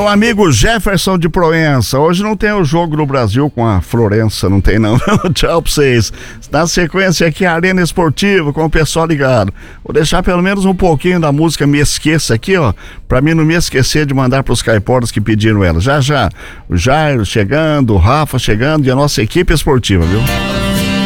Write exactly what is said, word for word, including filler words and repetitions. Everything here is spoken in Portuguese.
Meu amigo Jefferson de Proença, hoje não tem o jogo no Brasil com a Florença, não tem não. Tchau pra vocês. Na sequência aqui a Arena Esportiva com o pessoal ligado. Vou deixar pelo menos um pouquinho da música Me Esqueça aqui, ó, pra mim não me esquecer de mandar pros caiporas que pediram ela. Já já, o Jairo chegando, o Rafa chegando e a nossa equipe esportiva, viu?